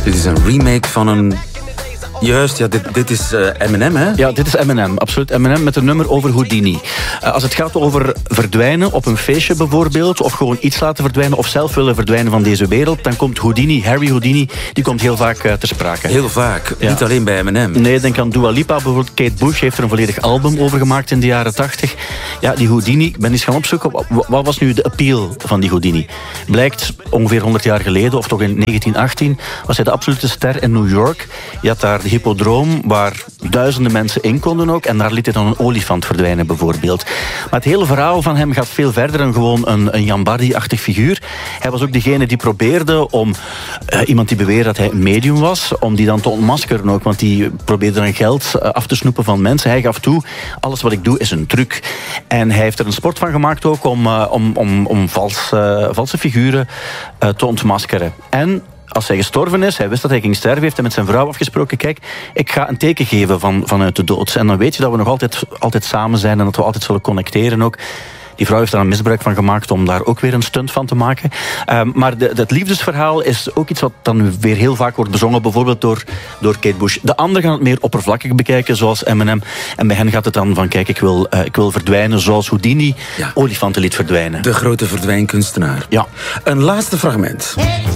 Dit is een remake van een... Juist, ja, dit is Eminem, hè? Ja, dit is Eminem, absoluut. Eminem met een nummer over Houdini. Als het gaat over verdwijnen op een feestje bijvoorbeeld, of gewoon iets laten verdwijnen, of zelf willen verdwijnen van deze wereld, dan komt Houdini, Harry Houdini, die komt heel vaak ter sprake. Heel vaak, ja. Niet alleen bij Eminem. Nee, denk aan Dua Lipa, bijvoorbeeld. Kate Bush heeft er een volledig album over gemaakt in de jaren 80. Ja, die Houdini, ik ben eens gaan opzoeken, wat was nu de appeal van die Houdini? Blijkt, ongeveer 100 jaar geleden, of toch in 1918, was hij de absolute ster in New York. Je had daar de hippodroom, waar duizenden mensen in konden ook, en daar liet hij dan een olifant verdwijnen, bijvoorbeeld. Maar het hele verhaal van hem gaat veel verder dan gewoon een Jan Bardi-achtig figuur. Hij was ook degene die probeerde om iemand die beweerde dat hij een medium was, om die dan te ontmaskeren ook, want die probeerde dan geld af te snoepen van mensen. Hij gaf toe, alles wat ik doe is een truc. En hij heeft er een sport van gemaakt ook om valse figuren te ontmaskeren. En als hij gestorven is, hij wist dat hij ging sterven, heeft hij met zijn vrouw afgesproken, kijk, ik ga een teken geven vanuit de dood. En dan weet je dat we nog altijd samen zijn en dat we altijd zullen connecteren ook. Die vrouw heeft daar een misbruik van gemaakt om daar ook weer een stunt van te maken. Maar dat liefdesverhaal is ook iets wat dan weer heel vaak wordt bezongen, bijvoorbeeld door Kate Bush. De anderen gaan het meer oppervlakkig bekijken, zoals Eminem. En bij hen gaat het dan van, kijk, ik wil verdwijnen zoals Houdini olifanten liet verdwijnen. De grote verdwijnkunstenaar. Ja. Een laatste fragment.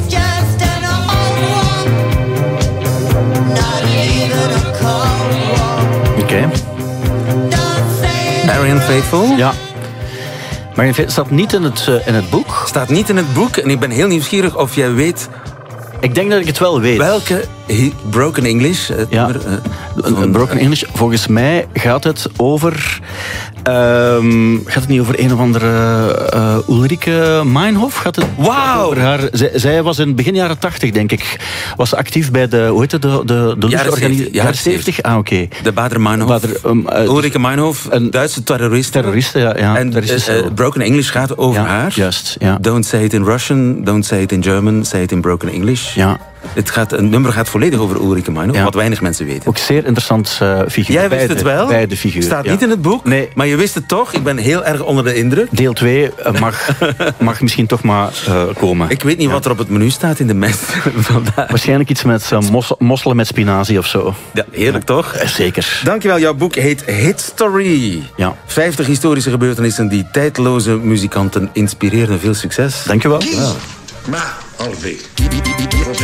Oké. Marianne Faithfull? Ja. Maar het staat niet in het boek. Staat niet in het boek. En ik ben heel nieuwsgierig of jij weet... Ik denk dat ik het wel weet. Welke Broken English? Broken English. Volgens mij gaat het over... gaat het niet over een of andere Ulrike Meinhof? Wauw! Zij was in begin jaren 80, denk ik. Was actief bij de... Hoe heet het? De jaren 70. Ah, oké. De Bader Meinhof. Ulrike Meinhof, een Duitse terrorist. Terroriste, ja. En Broken English gaat over haar. Juist, ja. Don't say it in Russian, don't say it in German, say it in Broken English. Ja. Een nummer gaat volledig over Ulrike Meinhof, wat weinig mensen weten. Ook zeer interessant figuur. Jij wist het wel? Beide figuren. Staat niet in het boek, nee. Maar je wist het toch? Ik ben heel erg onder de indruk. Deel 2 mag misschien toch maar komen. Ik weet niet wat er op het menu staat in de mes vandaag. Waarschijnlijk iets met mosselen met spinazie of zo. Ja, heerlijk toch? Zeker. Dankjewel, jouw boek heet Hitstory. Ja. 50 historische gebeurtenissen die tijdloze muzikanten inspireerden. Veel succes. Dankjewel. Ma, Alvé.